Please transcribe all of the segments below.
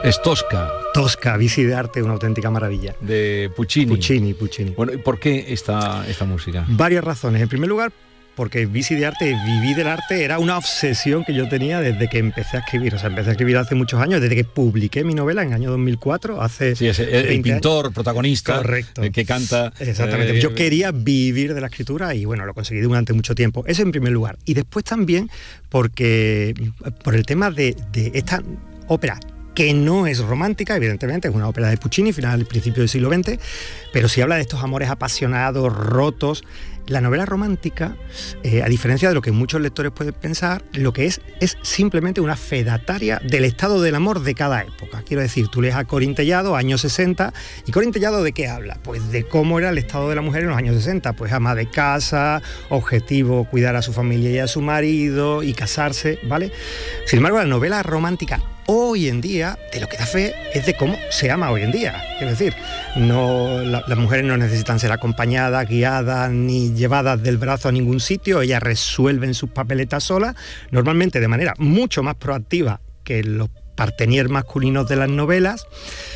Es Tosca. Tosca, Bici de arte, una auténtica maravilla. De Puccini. Puccini. Bueno, ¿y por qué esta música? Varias razones. En primer lugar, porque Bici de arte, vivir del arte, era una obsesión que yo tenía desde que empecé a escribir. O sea, empecé a escribir hace muchos años, desde que publiqué mi novela en el año 2004, hace... Sí, el pintor, años. Protagonista. Correcto. Que canta... Exactamente. Yo quería vivir de la escritura y bueno, lo conseguí durante mucho tiempo. Eso en primer lugar. Y después también por el tema de esta ópera, que no es romántica, evidentemente, es una ópera de Puccini, final y principio del siglo XX, pero sí habla de estos amores apasionados, rotos. La novela romántica, a diferencia de lo que muchos lectores pueden pensar, lo que es simplemente una fedataria del estado del amor de cada época. Quiero decir, tú lees a Corín Tellado, años 60, ¿y Corín Tellado de qué habla? Pues de cómo era el estado de la mujer en los años 60, pues ama de casa, objetivo cuidar a su familia y a su marido y casarse, ¿vale? Sin embargo, la novela romántica hoy en día, de lo que da fe es de cómo se ama hoy en día. Quiero decir, las mujeres no necesitan ser acompañadas, guiadas ni llevadas del brazo a ningún sitio. Ellas resuelven sus papeletas solas, normalmente de manera mucho más proactiva que los parteniers masculinos de las novelas.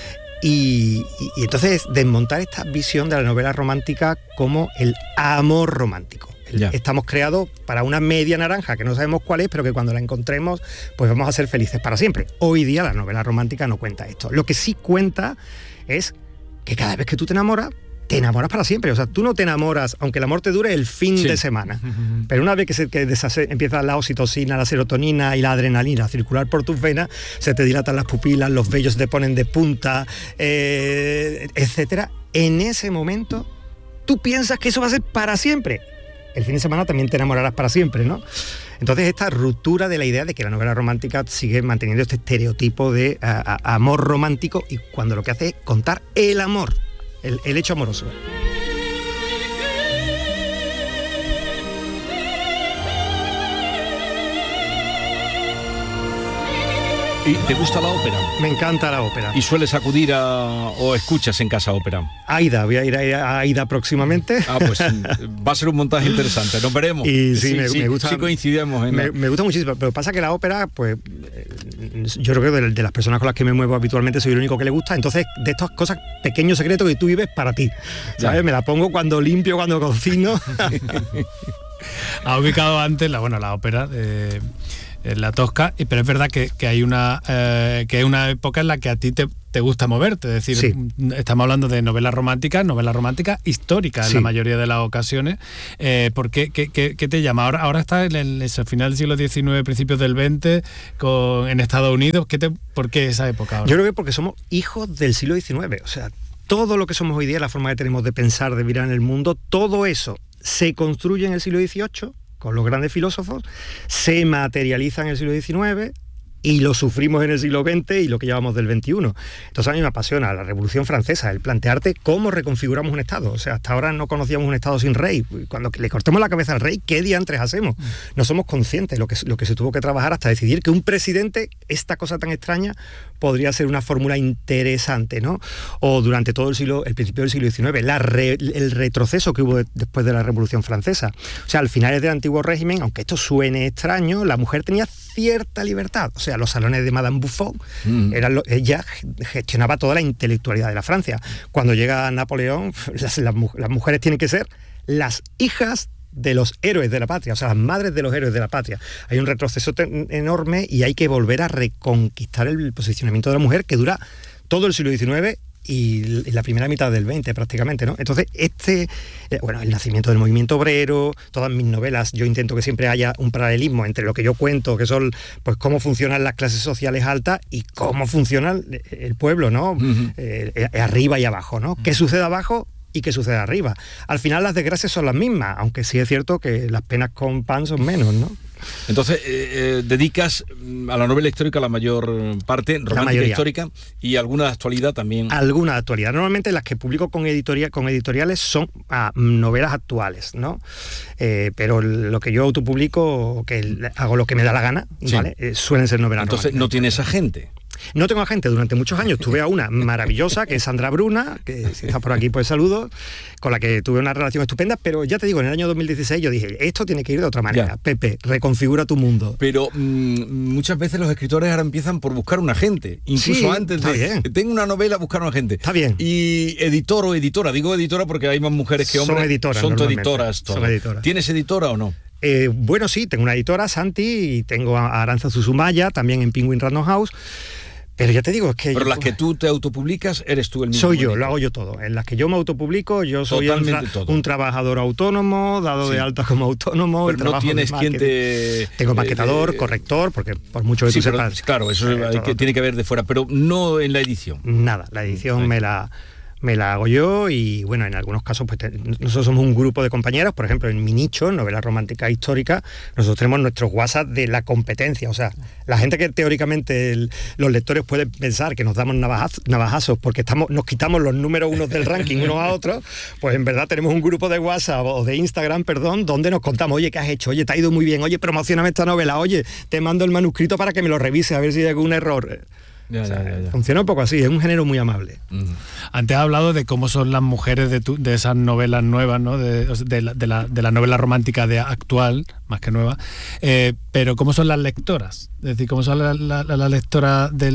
Y entonces desmontar esta visión de la novela romántica como el amor romántico. Estamos creados para una media naranja que no sabemos cuál es, pero que cuando la encontremos pues vamos a ser felices para siempre. Hoy día la novela romántica no cuenta esto. Lo que sí cuenta es que cada vez que tú te enamoras para siempre. O sea, tú no te enamoras, aunque el amor te dure el fin de semana. Pero una vez que empieza la oxitocina, la serotonina y la adrenalina a circular por tus venas, se te dilatan las pupilas, los vellos se te ponen de punta, etcétera. En ese momento, tú piensas que eso va a ser para siempre. El fin de semana también te enamorarás para siempre, ¿no? Entonces esta ruptura de la idea de que la novela romántica sigue manteniendo este estereotipo de amor romántico, y cuando lo que hace es contar el amor, el hecho amoroso. ¿Y te gusta la ópera? Me encanta la ópera. ¿Y sueles acudir o escuchas en casa ópera? Aida, voy a ir a Aida próximamente. Pues va a ser un montaje interesante, nos veremos. Y me gusta. Sí coincidimos. Me gusta muchísimo, pero pasa que la ópera, pues yo creo que de las personas con las que me muevo habitualmente soy el único que le gusta, entonces de estas cosas, pequeños secretos que tú vives para ti, ¿sabes? Me la pongo cuando limpio, cuando cocino. Ha ubicado antes la ópera la Tosca, pero es verdad que hay que es una época en la que a ti te gusta moverte, es decir, estamos hablando de novela romántica histórica en la mayoría de las ocasiones. ¿Por qué te llama? Ahora está en el final del siglo XIX, principios del XX, en Estados Unidos. ¿Por qué esa época ahora? Yo creo que porque somos hijos del siglo XIX, o sea, todo lo que somos hoy día, la forma que tenemos de pensar, de mirar en el mundo, todo eso se construye en el siglo XVIII, con los grandes filósofos, se materializa en el siglo XIX y lo sufrimos en el siglo XX y lo que llevamos del XXI. Entonces a mí me apasiona la Revolución Francesa, el plantearte cómo reconfiguramos un Estado. O sea, hasta ahora no conocíamos un Estado sin rey. Cuando le cortemos la cabeza al rey, ¿qué diantres hacemos? No somos conscientes lo que se tuvo que trabajar hasta decidir que un presidente, esta cosa tan extraña, podría ser una fórmula interesante, ¿no? O durante todo el principio del siglo XIX, el retroceso que hubo después de la Revolución Francesa. O sea, al final del antiguo régimen, aunque esto suene extraño, la mujer tenía cierta libertad. O sea, los salones de Madame Buffon, ella gestionaba toda la intelectualidad de la Francia. Cuando llega Napoleón, las mujeres tienen que ser las hijas de los héroes de la patria, o sea, las madres de los héroes de la patria. Hay un retroceso enorme y hay que volver a reconquistar el posicionamiento de la mujer, que dura todo el siglo XIX y la primera mitad del XX prácticamente, ¿no? Entonces, el nacimiento del movimiento obrero, todas mis novelas, yo intento que siempre haya un paralelismo entre lo que yo cuento, que son pues cómo funcionan las clases sociales altas y cómo funciona el pueblo, ¿no? Arriba y abajo, ¿no? ¿Qué sucede abajo y qué sucede arriba? Al final las desgracias son las mismas, aunque sí es cierto que las penas con pan son menos, ¿no? Entonces, dedicas a la novela histórica la mayor parte, romántica histórica, y alguna de actualidad también. Alguna de actualidad. Normalmente las que publico con editoriales son novelas actuales, ¿no? Pero lo que yo autopublico, que hago lo que me da la gana, ¿vale? Suelen ser novelas románticas. Entonces, ¿no tienes agente? No tengo agente durante muchos años, tuve a una maravillosa, que es Sandra Bruna, que si está por aquí pues saludo, con la que tuve una relación estupenda, pero ya te digo, en el año 2016 yo dije, esto tiene que ir de otra manera, ya. Pepe, reconfigura tu mundo. Pero muchas veces los escritores ahora empiezan por buscar un agente, incluso antes de... Tengo una novela, buscar un agente. Está bien. Y editor o editora, digo editora porque hay más mujeres que hombres. Son editoras. Son editoras. Son editoras. ¿Tienes editora o no? Bueno, sí, tengo una editora, Santi, y tengo a Aranza Susumaya, también en Penguin Random House. Pero ya te digo, es que... Pero las que tú te autopublicas, eres tú el mismo. Soy yo, lo hago yo todo. En las que yo me autopublico, yo soy un trabajador autónomo, dado de alta como autónomo. Pero no tienes quien te... Tengo maquetador, corrector, porque por mucho que tú sepas... Claro, eso tiene que ver de fuera, pero no en la edición. Nada, la edición me la hago yo y bueno, en algunos casos pues nosotros somos un grupo de compañeros, por ejemplo en mi nicho, novela romántica histórica, nosotros tenemos nuestros WhatsApp de la competencia, o sea, la gente que teóricamente los lectores pueden pensar que nos damos navajazos porque nos quitamos los números unos del ranking unos a otros, pues en verdad tenemos un grupo de WhatsApp o de Instagram, perdón, donde nos contamos, oye, ¿qué has hecho? Oye, te ha ido muy bien, oye, promocioname esta novela, oye, te mando el manuscrito para que me lo revises a ver si hay algún error. Ya. Funciona un poco así, es un género muy amable. Antes has hablado de cómo son las mujeres de esas novelas nuevas, ¿no? de la novela romántica actual, más que nueva, pero ¿cómo son las lectoras? Es decir, ¿cómo son las lectoras de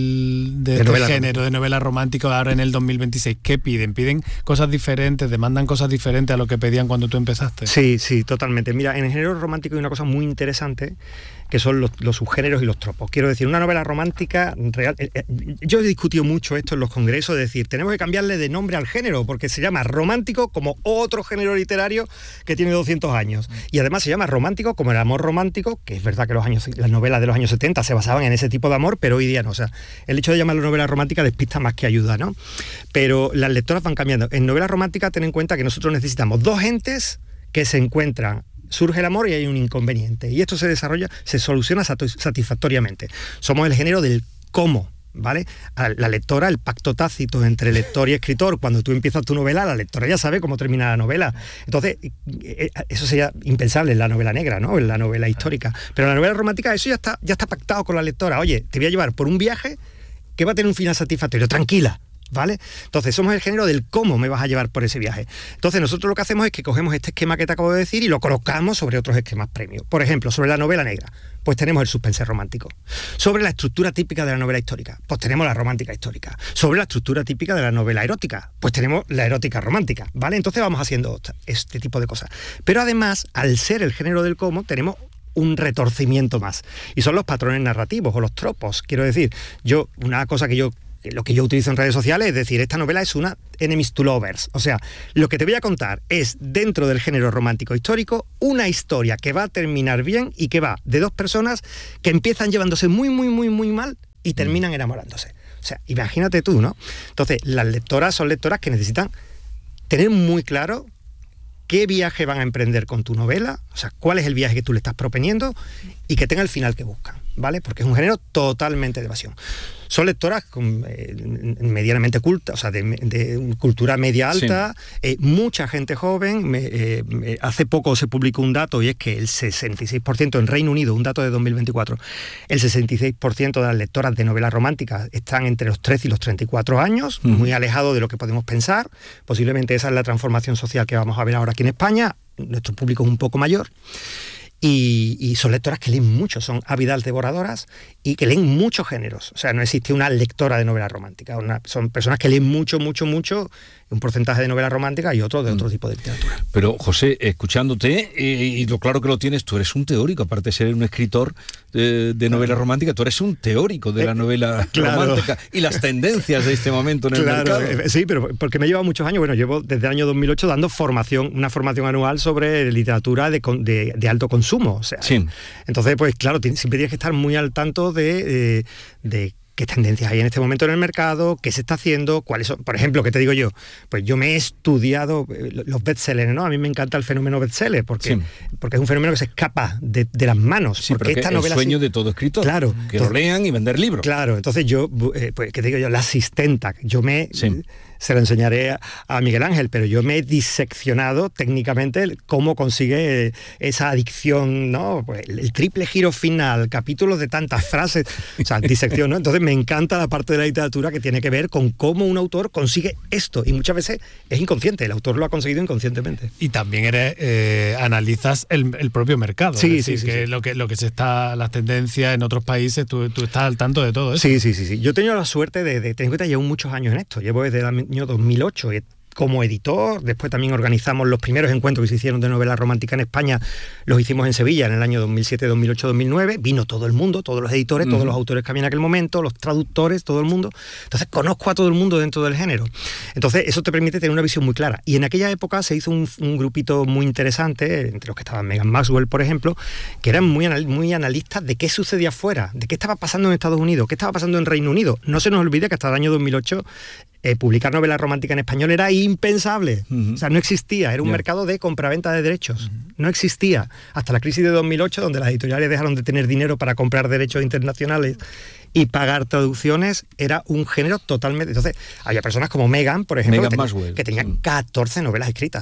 este género de novela romántica ahora en el 2026? ¿Qué piden? ¿Piden cosas diferentes? ¿Demandan cosas diferentes a lo que pedían cuando tú empezaste? Sí, totalmente. Mira, en el género romántico hay una cosa muy interesante, que son los subgéneros y los tropos. Quiero decir, una novela romántica real... yo he discutido mucho esto en los congresos, es decir, tenemos que cambiarle de nombre al género, porque se llama romántico como otro género literario que tiene 200 años. Y además se llama romántico como el amor romántico, que es verdad que las novelas de los años 70 se basaban en ese tipo de amor, pero hoy día no. O sea, el hecho de llamarlo novela romántica despista más que ayuda, ¿no? Pero las lectoras van cambiando. En novela romántica, ten en cuenta que nosotros necesitamos dos gentes que se encuentran. Surge el amor y hay un inconveniente. Y esto se soluciona satisfactoriamente. Somos el género del cómo, ¿vale? A la lectora, el pacto tácito entre lector y escritor, cuando tú empiezas tu novela, la lectora ya sabe cómo termina la novela. Entonces, eso sería impensable en la novela negra, ¿no? En la novela histórica. Pero en la novela romántica eso ya está pactado con la lectora. Oye, te voy a llevar por un viaje que va a tener un final satisfactorio. Tranquila. ¿Vale? Entonces somos el género del cómo me vas a llevar por ese viaje. Entonces nosotros lo que hacemos es que cogemos este esquema que te acabo de decir y lo colocamos sobre otros esquemas premios. Por ejemplo, sobre la novela negra, pues tenemos el suspense romántico. Sobre la estructura típica de la novela histórica, pues tenemos la romántica histórica. Sobre la estructura típica de la novela erótica, pues tenemos la erótica romántica, ¿vale? Entonces vamos haciendo este tipo de cosas. Pero además, al ser el género del cómo, tenemos un retorcimiento más. Y son los patrones narrativos o los tropos. Quiero decir, lo que yo utilizo en redes sociales es decir, esta novela es una enemies to lovers. O sea, lo que te voy a contar es, dentro del género romántico histórico, una historia que va a terminar bien y que va de dos personas que empiezan llevándose muy, muy, muy, muy mal y terminan enamorándose. O sea, imagínate tú, ¿no? Entonces, las lectoras son lectoras que necesitan tener muy claro qué viaje van a emprender con tu novela, o sea, cuál es el viaje que tú le estás proponiendo y que tenga el final que buscan, ¿vale? Porque es un género totalmente de evasión. Son lectoras medianamente cultas, o sea, de cultura media alta, mucha gente joven. Hace poco se publicó un dato y es que el 66% en Reino Unido, un dato de 2024, el 66% de las lectoras de novelas románticas están entre los 13 y los 34 años, muy alejado de lo que podemos pensar. Posiblemente esa es la transformación social que vamos a ver ahora aquí en España. Nuestro público es un poco mayor. Y son lectoras que leen mucho, son ávidas devoradoras y que leen muchos géneros. O sea, no existe una lectora de novela romántica. Son personas que leen mucho, un porcentaje de novela romántica y otro de otro tipo de literatura. Pero, José, escuchándote, y lo claro que lo tienes, tú eres un teórico, aparte de ser un escritor de novela romántica, tú eres un teórico de la novela romántica y las tendencias de este momento en el mercado. Sí, pero porque me lleva muchos años. Bueno, llevo desde el año 2008 dando una formación anual sobre literatura de alto consumo. O sea, sí. Entonces, pues claro, siempre tienes que estar muy al tanto de qué tendencias hay en este momento en el mercado, qué se está haciendo, cuáles son. Por ejemplo, ¿qué te digo yo? Pues yo me he estudiado los bestsellers, ¿no? A mí me encanta el fenómeno bestseller porque es un fenómeno que se escapa de las manos. Sí, porque esta novela, el sueño de todo escritor. Claro. Que lo lean y vender libros. Claro, entonces yo, pues, ¿qué te digo yo? La asistenta. Yo me se lo enseñaré a Miguel Ángel, pero yo me he diseccionado técnicamente cómo consigue esa adicción, ¿no? Pues el triple giro final, capítulos de tantas frases, o sea, disección, ¿no? Entonces me encanta la parte de la literatura que tiene que ver con cómo un autor consigue esto, y muchas veces es inconsciente, el autor lo ha conseguido inconscientemente. Y también analizas el propio mercado, sí, es decir, sí, que sí. Lo que se está, las tendencias en otros países, tú estás al tanto de todo eso. Sí. Yo he tenido la suerte de tener en cuenta, llevo muchos años en esto, llevo desde el año 2008 como editor, después también organizamos los primeros encuentros que se hicieron de novela romántica en España, los hicimos en Sevilla en el año 2007, 2008, 2009, vino todo el mundo, todos los editores, todos los autores que había en aquel momento, los traductores, todo el mundo, entonces conozco a todo el mundo dentro del género, entonces eso te permite tener una visión muy clara, y en aquella época se hizo un grupito muy interesante, entre los que estaban Megan Maxwell, por ejemplo, que eran muy analistas de qué sucedía afuera, de qué estaba pasando en Estados Unidos, qué estaba pasando en Reino Unido. No se nos olvide que hasta el año 2008 publicar novela romántica en español era impensable, o sea, no existía, era un mercado de compraventa de derechos, no existía, hasta la crisis de 2008, donde las editoriales dejaron de tener dinero para comprar derechos internacionales y pagar traducciones, era un género totalmente... Entonces, había personas como Megan, por ejemplo, que tenían 14 novelas escritas.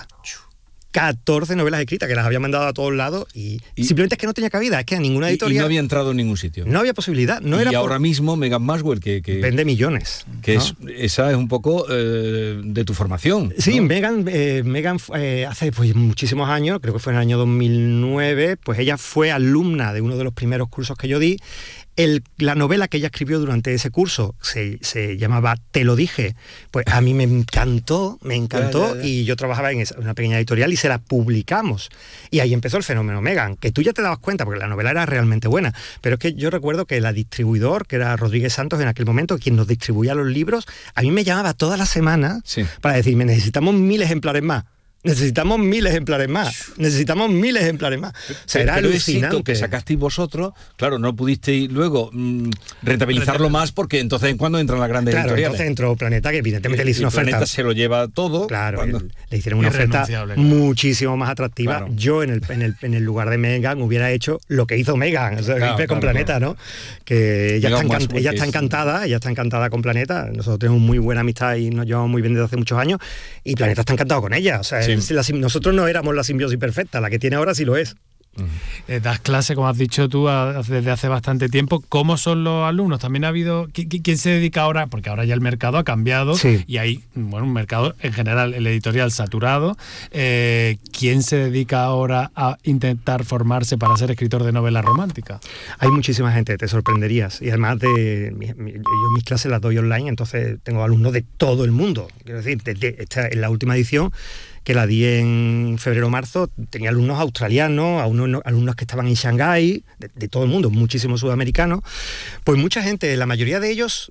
14 novelas escritas que las había mandado a todos lados y simplemente es que no tenía cabida, es que a ninguna editorial... Y no había entrado en ningún sitio. No había posibilidad. No era ahora mismo Megan Maxwell, que vende millones. Que ¿no? esa es un poco de tu formación. Sí, ¿no? Megan hace pues, muchísimos años, creo que fue en el año 2009, pues ella fue alumna de uno de los primeros cursos que yo di. La novela que ella escribió durante ese curso se llamaba Te lo dije, pues a mí me encantó, ya. Y yo trabajaba en una pequeña editorial y se la publicamos. Y ahí empezó el fenómeno Megan, que tú ya te dabas cuenta, porque la novela era realmente buena, pero es que yo recuerdo que la distribuidor, que era Rodríguez Santos en aquel momento, quien nos distribuía los libros, a mí me llamaba toda la semana para decirme, necesitamos 1000 ejemplares más. Necesitamos 1000 ejemplares más. Necesitamos 1000 ejemplares más. O sea, era alucinante. Que sacasteis vosotros, claro, no pudisteis luego rentabilizarlo más porque entonces en cuando entran las grandes editoriales. Entonces entró Planeta, que evidentemente le hizo una oferta. Planeta se lo lleva todo. Claro, le hicieron una oferta muchísimo más atractiva. Claro. Yo en el lugar de Megan hubiera hecho lo que hizo Megan, o sea, con Planeta, ¿no? Que ella está encantada con Planeta. Nosotros tenemos muy buena amistad y nos llevamos muy bien desde hace muchos años y Planeta está encantado con ella. O sea, nosotros no éramos la simbiosis perfecta, la que tiene ahora sí lo es. Das clase, como has dicho tú, desde hace bastante tiempo. ¿Cómo son los alumnos? También ha habido... ¿Quién se dedica ahora? Porque ahora ya el mercado ha cambiado y hay un mercado en general, el editorial saturado. ¿Quién se dedica ahora a intentar formarse para ser escritor de novela romántica? Hay muchísima gente, te sorprenderías. Y además yo mis clases las doy online, entonces tengo alumnos de todo el mundo. Quiero decir, en la última edición, que la di en febrero-marzo, tenía alumnos australianos, alumnos que estaban en Shanghái, de todo el mundo, muchísimos sudamericanos. Pues mucha gente, la mayoría de ellos,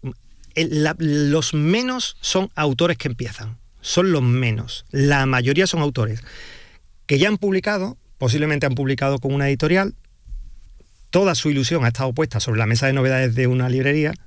los menos son autores que empiezan, son los menos. La mayoría son autores que ya han publicado, posiblemente han publicado con una editorial, toda su ilusión ha estado puesta sobre la mesa de novedades de una librería